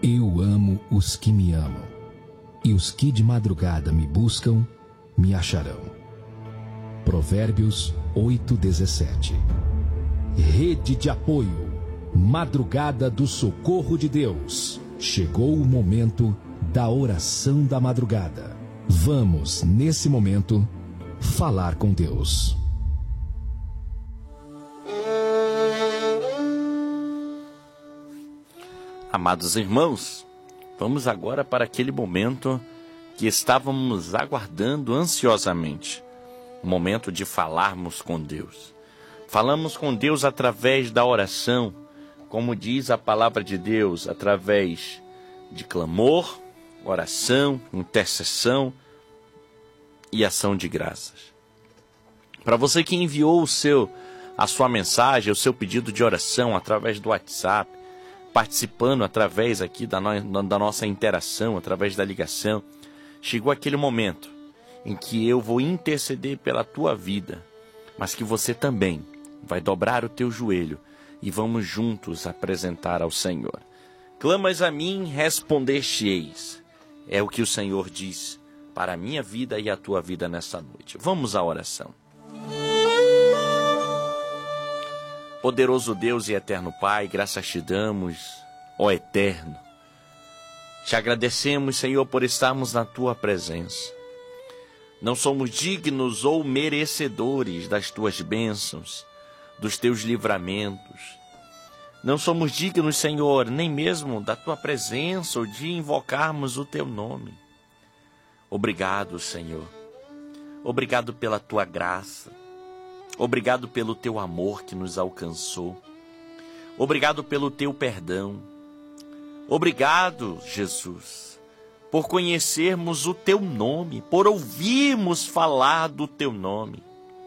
Eu amo os que me amam, e os que de madrugada me buscam, me acharão. Provérbios 8:17. Rede de apoio, madrugada do socorro de Deus. Chegou o momento da oração da madrugada. Vamos, nesse momento, falar com Deus. Amados irmãos, vamos agora para aquele momento que estávamos aguardando ansiosamente. O momento de falarmos com Deus. Falamos com Deus através da oração, como diz a palavra de Deus, através de clamor, oração, intercessão e ação de graças. Para você que enviou a sua mensagem, o seu pedido de oração através do WhatsApp, participando através aqui da nossa interação, através da ligação, chegou aquele momento em que eu vou interceder pela tua vida, mas que você também vai dobrar o teu joelho e vamos juntos apresentar ao Senhor. Clamas a mim, responder-te-eis. É o que o Senhor diz para a minha vida e a tua vida nesta noite. Vamos à oração. Poderoso Deus e eterno Pai, graças te damos, ó Eterno. Te agradecemos, Senhor, por estarmos na tua presença. Não somos dignos ou merecedores das tuas bênçãos, dos teus livramentos. Não somos dignos, Senhor, nem mesmo da tua presença ou de invocarmos o teu nome. Obrigado, Senhor. Obrigado pela tua graça. Obrigado pelo teu amor que nos alcançou. Obrigado pelo teu perdão. Obrigado, Jesus, por conhecermos o teu nome, por ouvirmos falar do teu nome.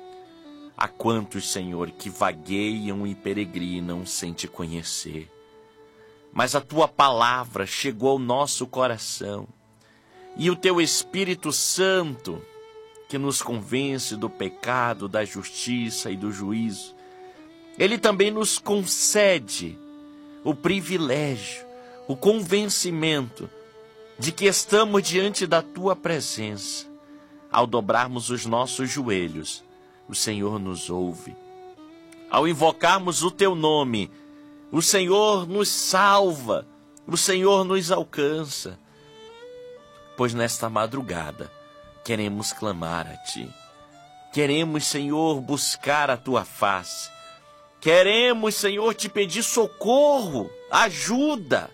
Há quantos, Senhor, que vagueiam e peregrinam sem te conhecer. Mas a tua palavra chegou ao nosso coração. E o teu Espírito Santo, que nos convence do pecado, da justiça e do juízo, ele também nos concede o privilégio, o convencimento de que estamos diante da tua presença. Ao dobrarmos os nossos joelhos, o Senhor nos ouve. Ao invocarmos o teu nome, o Senhor nos salva, o Senhor nos alcança. Pois nesta madrugada, queremos clamar a ti. Queremos, Senhor, buscar a tua face. Queremos, Senhor, te pedir socorro, ajuda.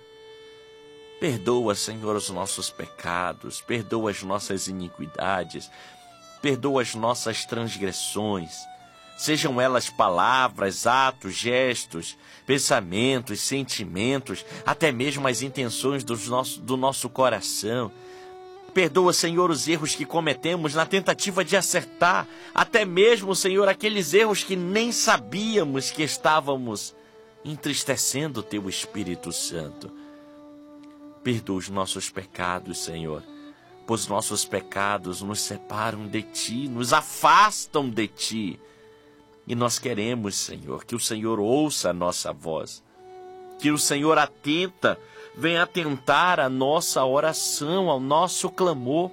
Perdoa, Senhor, os nossos pecados, perdoa as nossas iniquidades, perdoa as nossas transgressões, sejam elas palavras, atos, gestos, pensamentos, sentimentos, até mesmo as intenções do nosso coração. Perdoa, Senhor, os erros que cometemos na tentativa de acertar, até mesmo, Senhor, aqueles erros que nem sabíamos que estávamos entristecendo o teu Espírito Santo. Perdoa os nossos pecados, Senhor, pois nossos pecados nos separam de ti, nos afastam de ti. E nós queremos, Senhor, que o Senhor ouça a nossa voz, que o Senhor venha atentar à nossa oração, ao nosso clamor.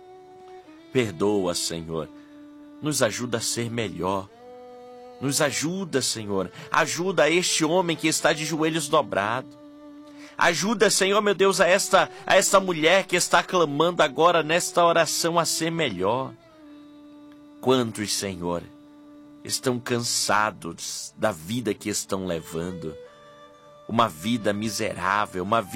Perdoa, Senhor, nos ajuda a ser melhor. Nos ajuda, Senhor, ajuda este homem que está de joelhos dobrados. Ajuda, Senhor, meu Deus, a esta mulher que está clamando agora nesta oração a ser melhor. Quantos, Senhor, estão cansados da vida que estão levando? Uma vida miserável, uma vida